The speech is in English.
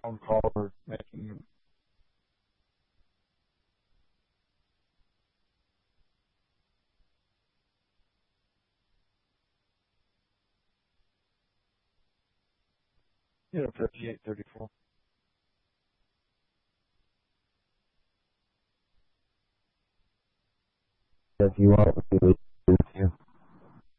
phone call or making. You know, 5834. If you want, we can leave it with you.